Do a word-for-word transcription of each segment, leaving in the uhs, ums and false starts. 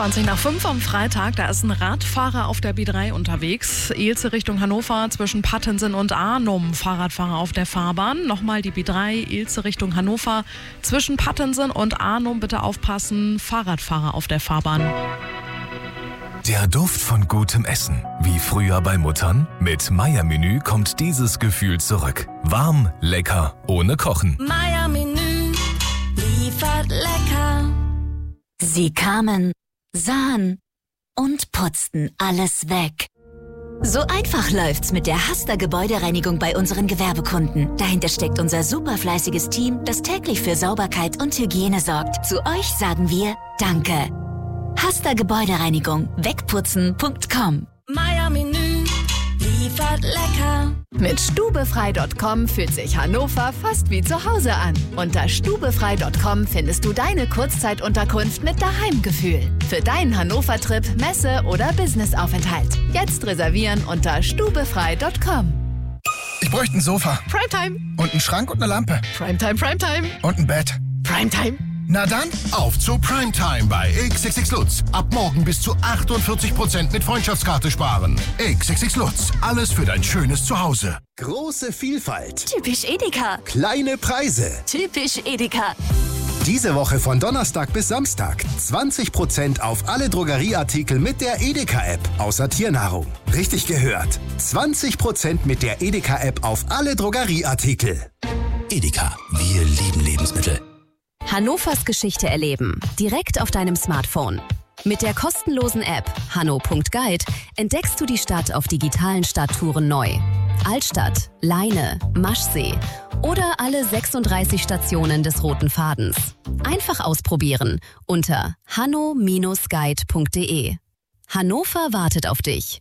zwanzig nach fünf am Freitag, da ist ein Radfahrer auf der B drei unterwegs. Ilze Richtung Hannover zwischen Pattensen und Arnum. Fahrradfahrer auf der Fahrbahn. Nochmal die B drei, Ilze Richtung Hannover zwischen Pattensen und Arnum. Bitte aufpassen, Fahrradfahrer auf der Fahrbahn. Der Duft von gutem Essen. Wie früher bei Muttern? Mit Meier-Menü kommt dieses Gefühl zurück. Warm, lecker, ohne Kochen. Meier-Menü liefert lecker. Sie kamen, sahen und putzten alles weg. So einfach läuft's mit der Hasta Gebäudereinigung bei unseren Gewerbekunden. Dahinter steckt unser superfleißiges Team, das täglich für Sauberkeit und Hygiene sorgt. Zu euch sagen wir Danke. Hasta Gebäudereinigung. Wegputzen Punkt com. Meier-Menü liefert lecker. Mit stubefrei Punkt com fühlt sich Hannover fast wie zu Hause an. Unter stubefrei Punkt com findest du deine Kurzzeitunterkunft mit Daheimgefühl. Für deinen Hannover-Trip, Messe- oder Businessaufenthalt. Jetzt reservieren unter stubefrei Punkt com. Ich bräuchte ein Sofa. Primetime. Und einen Schrank und eine Lampe. Primetime, Primetime. Und ein Bett. Primetime. Na dann, auf zu Primetime bei X X X Lutz. Ab morgen bis zu achtundvierzig Prozent mit Freundschaftskarte sparen. X X X Lutz. Alles für dein schönes Zuhause. Große Vielfalt. Typisch Edeka. Kleine Preise. Typisch Edeka. Diese Woche von Donnerstag bis Samstag zwanzig Prozent auf alle Drogerieartikel mit der Edeka-App, außer Tiernahrung. Richtig gehört. zwanzig Prozent mit der Edeka-App auf alle Drogerieartikel. Edeka, wir lieben Lebensmittel. Hannovers Geschichte erleben, direkt auf deinem Smartphone. Mit der kostenlosen App hanno Punkt guide entdeckst du die Stadt auf digitalen Stadttouren neu. Altstadt, Leine, Maschsee oder alle sechsunddreißig Stationen des Roten Fadens. Einfach ausprobieren unter hanno Bindestrich guide Punkt de. Hannover wartet auf dich.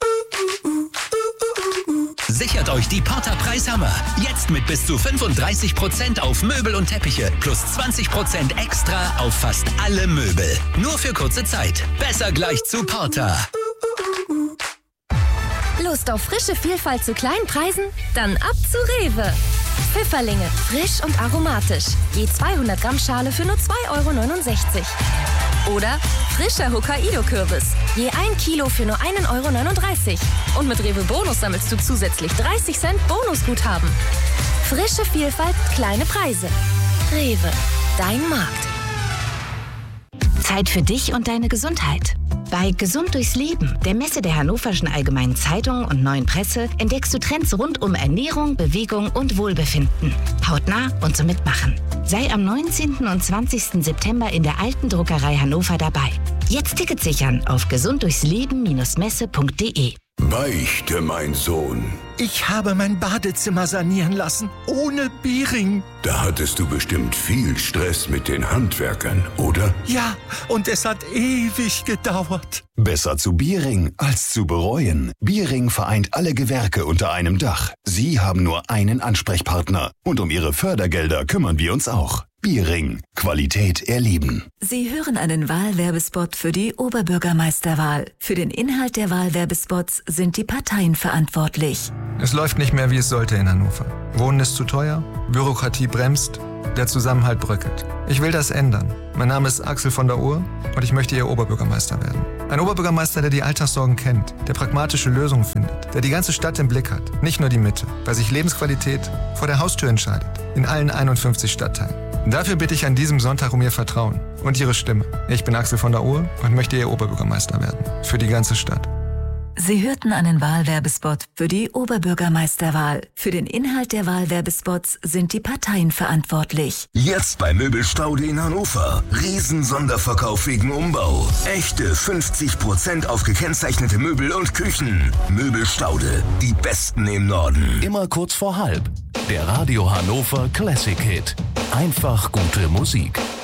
Sichert euch die Porta Preishammer. Jetzt mit bis zu fünfunddreißig Prozent auf Möbel und Teppiche plus zwanzig Prozent extra auf fast alle Möbel. Nur für kurze Zeit. Besser gleich zu Porta. Lust auf frische Vielfalt zu kleinen Preisen? Dann ab zu Rewe. Pfifferlinge, frisch und aromatisch. Je zweihundert Gramm Schale für nur zwei Euro neunundsechzig. Oder frischer Hokkaido-Kürbis. Je ein Kilo für nur ein Euro neununddreißig. Und mit Rewe Bonus sammelst du zusätzlich dreißig Cent Bonusguthaben. Frische Vielfalt, kleine Preise. Rewe, dein Markt. Zeit für dich und deine Gesundheit. Bei Gesund durchs Leben, der Messe der Hannoverschen Allgemeinen Zeitung und Neuen Presse, entdeckst du Trends rund um Ernährung, Bewegung und Wohlbefinden. Hautnah und zum Mitmachen. Sei am neunzehnten und zwanzigsten September in der Alten Druckerei Hannover dabei. Jetzt Tickets sichern auf gesund durchs leben Messe Punkt de. Beichte, mein Sohn. Ich habe mein Badezimmer sanieren lassen, ohne Biering. Da hattest du bestimmt viel Stress mit den Handwerkern, oder? Ja, und es hat ewig gedauert. Besser zu Biering als zu bereuen. Biering vereint alle Gewerke unter einem Dach. Sie haben nur einen Ansprechpartner. Und um Ihre Fördergelder kümmern wir uns auch. Biering. Qualität erleben. Sie hören einen Wahlwerbespot für die Oberbürgermeisterwahl. Für den Inhalt der Wahlwerbespots sind die Parteien verantwortlich. Es läuft nicht mehr, wie es sollte in Hannover. Wohnen ist zu teuer, Bürokratie bremst, der Zusammenhalt bröckelt. Ich will das ändern. Mein Name ist Axel von der Uhr und ich möchte Ihr Oberbürgermeister werden. Ein Oberbürgermeister, der die Alltagssorgen kennt, der pragmatische Lösungen findet, der die ganze Stadt im Blick hat, nicht nur die Mitte, weil sich Lebensqualität vor der Haustür entscheidet, in allen einundfünfzig Stadtteilen. Dafür bitte ich an diesem Sonntag um Ihr Vertrauen und Ihre Stimme. Ich bin Axel von der Uhr und möchte Ihr Oberbürgermeister werden. Für die ganze Stadt. Sie hörten einen Wahlwerbespot für die Oberbürgermeisterwahl. Für den Inhalt der Wahlwerbespots sind die Parteien verantwortlich. Jetzt bei Möbelstaude in Hannover. Riesensonderverkauf wegen Umbau. Echte fünfzig Prozent auf gekennzeichnete Möbel und Küchen. Möbelstaude, die besten im Norden. Immer kurz vor halb. Der Radio Hannover Classic Hit. Einfach gute Musik.